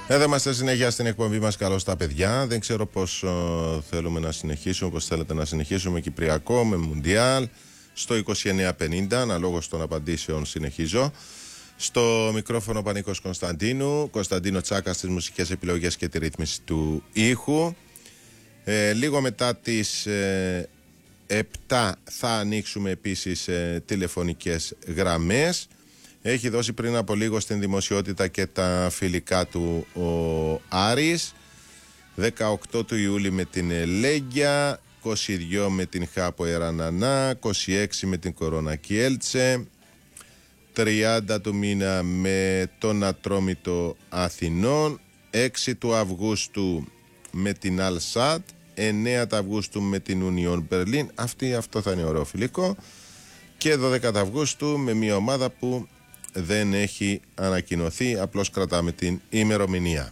Εδώ είμαστε συνέχεια στην εκπομπή μας. Καλώς τα παιδιά. Δεν ξέρω πώς θέλουμε να συνεχίσουμε, πώς θέλετε να συνεχίσουμε. Κυπριακό με Μουντιάλ στο 2950, αναλόγως των απαντήσεων συνεχίζω. Στο μικρόφωνο Πανίκος Κωνσταντίνου, Κωνσταντίνο Τσάκα στις μουσικές επιλογές και τη ρύθμιση του ήχου. Λίγο μετά τις 7 θα ανοίξουμε επίσης τηλεφωνικές γραμμές. Έχει δώσει πριν από λίγο στην δημοσιότητα και τα φιλικά του ο Άρης. 18 του Ιούλη με την Λέγκια, 22 με την Χάπο Ερανανά, 26 με την Κορώνα Κιέλτσε, 30 του μήνα με τον Ατρόμητο Αθηνών, 6 του Αυγούστου με την Αλσάτ, 9 του Αυγούστου με την Ουνιόν Μπερλίν. Αυτό θα είναι ωραίο φιλικό. Και 12 Αυγούστου με μια ομάδα που δεν έχει ανακοινωθεί, απλώς κρατάμε την ημερομηνία.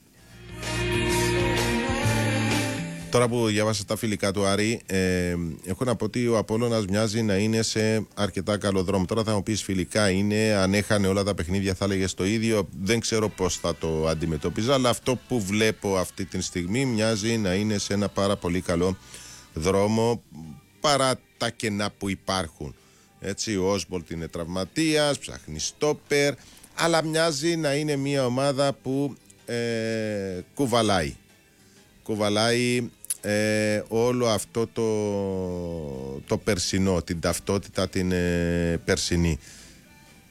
Τώρα που διάβασα τα φιλικά του Άρη, έχω να πω ότι ο Απόλλωνας μοιάζει να είναι σε αρκετά καλό δρόμο. Τώρα θα μου πεις φιλικά είναι, αν έχανε όλα τα παιχνίδια θα έλεγες το ίδιο. Δεν ξέρω πώς θα το αντιμετώπιζα, αλλά αυτό που βλέπω αυτή τη στιγμή μοιάζει να είναι σε ένα πάρα πολύ καλό δρόμο, παρά τα κενά που υπάρχουν. Έτσι, ο Όσμπολτ είναι τραυματίας, ψάχνει στόπερ, αλλά μοιάζει να είναι μια ομάδα που κουβαλάει όλο αυτό το περσινό, την ταυτότητα την περσινή.